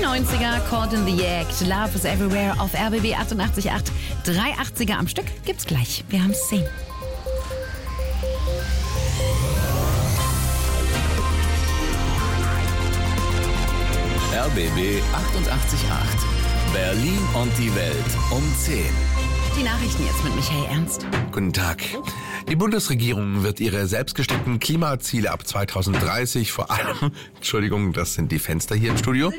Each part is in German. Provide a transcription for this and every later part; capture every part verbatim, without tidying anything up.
neunziger, Caught in the Act, Love is Everywhere auf R B B achtundachtzig Komma acht. Drei achtziger am Stück gibt's gleich. Wir haben zehn. R B B achtundachtzig Komma acht. Berlin und die Welt um zehn. Die Nachrichten jetzt mit Michael Ernst. Guten Tag. Die Bundesregierung wird ihre selbstgesteckten Klimaziele ab zweitausenddreißig vor allem... Entschuldigung, das sind die Fenster hier im Studio.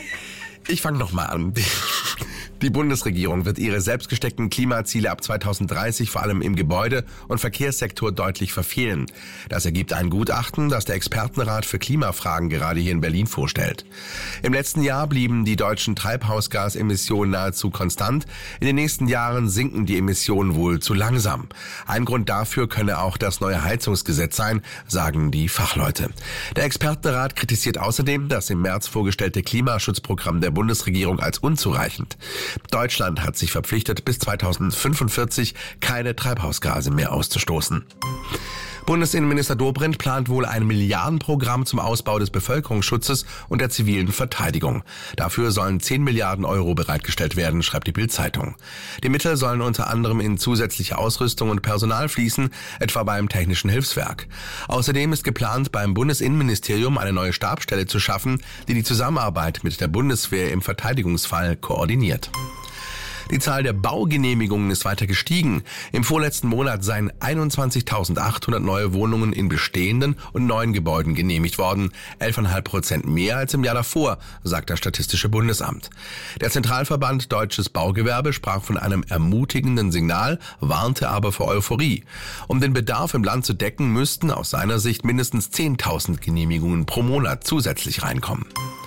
Ich fange nochmal an. Die Bundesregierung wird ihre selbstgesteckten Klimaziele ab zweitausenddreißig vor allem im Gebäude- und Verkehrssektor deutlich verfehlen. Das ergibt ein Gutachten, das der Expertenrat für Klimafragen gerade hier in Berlin vorstellt. Im letzten Jahr blieben die deutschen Treibhausgasemissionen nahezu konstant. In den nächsten Jahren sinken die Emissionen wohl zu langsam. Ein Grund dafür könne auch das neue Heizungsgesetz sein, sagen die Fachleute. Der Expertenrat kritisiert außerdem das im März vorgestellte Klimaschutzprogramm der Bundesregierung als unzureichend. Deutschland hat sich verpflichtet, bis zweitausendfünfundvierzig keine Treibhausgase mehr auszustoßen. Bundesinnenminister Dobrindt plant wohl ein Milliardenprogramm zum Ausbau des Bevölkerungsschutzes und der zivilen Verteidigung. Dafür sollen zehn Milliarden Euro bereitgestellt werden, schreibt die Bild-Zeitung. Die Mittel sollen unter anderem in zusätzliche Ausrüstung und Personal fließen, etwa beim Technischen Hilfswerk. Außerdem ist geplant, beim Bundesinnenministerium eine neue Stabsstelle zu schaffen, die die Zusammenarbeit mit der Bundeswehr im Verteidigungsfall koordiniert. Die Zahl der Baugenehmigungen ist weiter gestiegen. Im vorletzten Monat seien einundzwanzigtausendachthundert neue Wohnungen in bestehenden und neuen Gebäuden genehmigt worden. elf Komma fünf Prozent mehr als im Jahr davor, sagt das Statistische Bundesamt. Der Zentralverband Deutsches Baugewerbe sprach von einem ermutigenden Signal, warnte aber vor Euphorie. Um den Bedarf im Land zu decken, müssten aus seiner Sicht mindestens zehntausend Genehmigungen pro Monat zusätzlich reinkommen.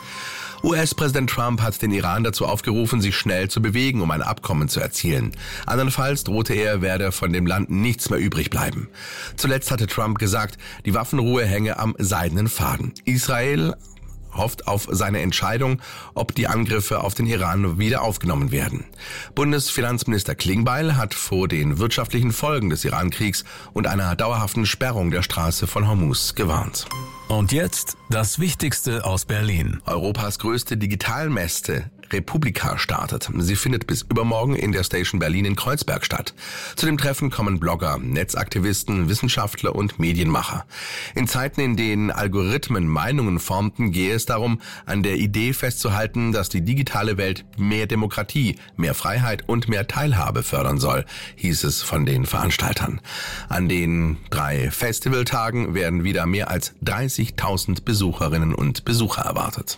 U S-Präsident Trump hat den Iran dazu aufgerufen, sich schnell zu bewegen, um ein Abkommen zu erzielen. Andernfalls drohte er, werde von dem Land nichts mehr übrig bleiben. Zuletzt hatte Trump gesagt, die Waffenruhe hänge am seidenen Faden. Israel hofft auf seine Entscheidung, ob die Angriffe auf den Iran wieder aufgenommen werden. Bundesfinanzminister Klingbeil hat vor den wirtschaftlichen Folgen des Iran-Kriegs und einer dauerhaften Sperrung der Straße von Hormuz gewarnt. Und jetzt das Wichtigste aus Berlin. Europas größte Digitalmesse Republika startet. Sie findet bis übermorgen in der Station Berlin in Kreuzberg statt. Zu dem Treffen kommen Blogger, Netzaktivisten, Wissenschaftler und Medienmacher. In Zeiten, in denen Algorithmen Meinungen formten, gehe es darum, an der Idee festzuhalten, dass die digitale Welt mehr Demokratie, mehr Freiheit und mehr Teilhabe fördern soll, hieß es von den Veranstaltern. An den drei Festivaltagen werden wieder mehr als dreißigtausend Besucherinnen und Besucher erwartet.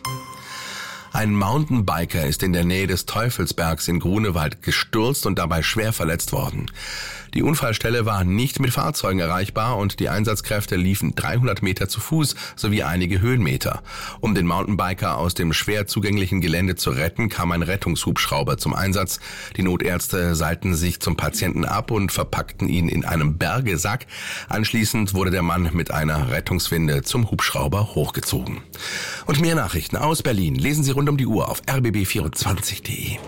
Ein Mountainbiker ist in der Nähe des Teufelsbergs in Grunewald gestürzt und dabei schwer verletzt worden. Die Unfallstelle war nicht mit Fahrzeugen erreichbar und die Einsatzkräfte liefen dreihundert Meter zu Fuß sowie einige Höhenmeter. Um den Mountainbiker aus dem schwer zugänglichen Gelände zu retten, kam ein Rettungshubschrauber zum Einsatz. Die Notärzte seilten sich zum Patienten ab und verpackten ihn in einem Bergesack. Anschließend wurde der Mann mit einer Rettungswinde zum Hubschrauber hochgezogen. Und mehr Nachrichten aus Berlin lesen Sie rund um die Uhr auf r b b vierundzwanzig punkt de.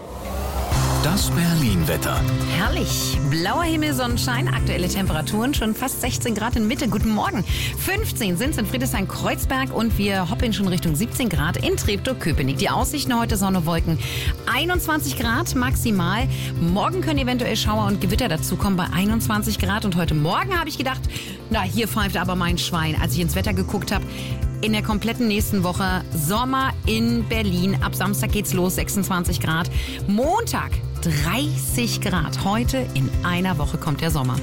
Das Berlin-Wetter. Herrlich. Blauer Himmel, Sonnenschein, aktuelle Temperaturen schon fast sechzehn Grad in Mitte. Guten Morgen. fünfzehn sind es in Friedrichshain-Kreuzberg und wir hoppeln schon Richtung siebzehn Grad in Treptow-Köpenick. Die Aussichten heute Sonne, Wolken. einundzwanzig Grad maximal. Morgen können eventuell Schauer und Gewitter dazukommen bei einundzwanzig Grad. Und heute Morgen habe ich gedacht, na, hier pfeift aber mein Schwein, als ich ins Wetter geguckt habe. In der kompletten nächsten Woche Sommer in Berlin. Ab Samstag geht's los, sechsundzwanzig Grad. Montag dreißig Grad. Heute in einer Woche kommt der Sommer.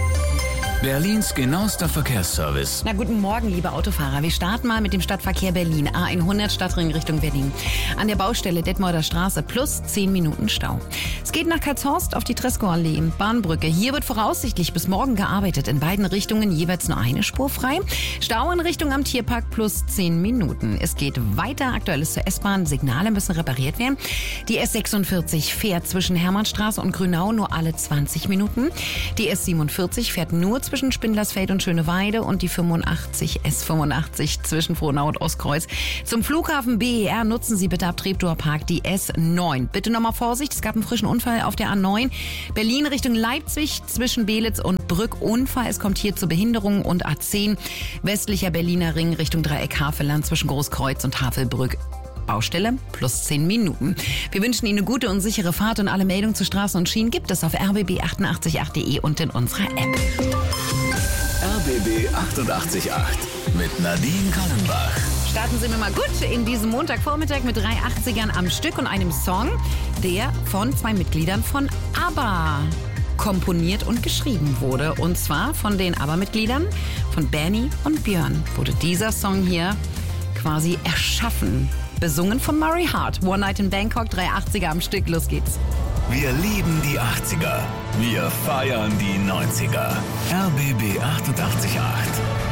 Berlins genauester Verkehrsservice. Na, guten Morgen, liebe Autofahrer. Wir starten mal mit dem Stadtverkehr Berlin. A hundert Stadtring Richtung Berlin. An der Baustelle Detmolder Straße plus zehn Minuten Stau. Es geht nach Karlshorst auf die Tresco-Allee, Bahnbrücke. Hier wird voraussichtlich bis morgen gearbeitet. In beiden Richtungen jeweils nur eine Spur frei. Stau in Richtung am Tierpark plus zehn Minuten. Es geht weiter. Aktuelles zur S-Bahn. Signale müssen repariert werden. Die S sechsundvierzig fährt zwischen Hermannstraße und Grünau nur alle zwanzig Minuten. Die S siebenundvierzig fährt nur zwischen Spindlersfeld und Schöneweide und die fünfundachtzig S fünfundachtzig zwischen Frohnau und Ostkreuz. Zum Flughafen B E R nutzen Sie bitte ab Treptower Park die S neun. Bitte nochmal Vorsicht, es gab einen frischen Unfall auf der A neun. Berlin Richtung Leipzig zwischen Belitz und Brück Unfall. Es kommt hier zu Behinderungen und A zehn. Westlicher Berliner Ring Richtung Dreieck Havelland zwischen Großkreuz und Havelbrück. Baustelle plus zehn Minuten. Wir wünschen Ihnen eine gute und sichere Fahrt und alle Meldungen zu Straßen und Schienen gibt es auf r b b achtundachtzig acht punkt de und in unserer App. R B B achtundachtzig Komma acht mit Nadine Kallenbach. Starten Sie mir mal gut in diesem Montagvormittag mit drei achtzigern am Stück und einem Song, der von zwei Mitgliedern von ABBA komponiert und geschrieben wurde. Und zwar von den ABBA-Mitgliedern, von Benny und Björn, wurde dieser Song hier quasi erschaffen. Besungen von Murray Hart. One Night in Bangkok, drei achtziger am Stück. Los geht's. Wir lieben die achtziger. Wir feiern die neunziger. R B B achtundachtzig Komma acht.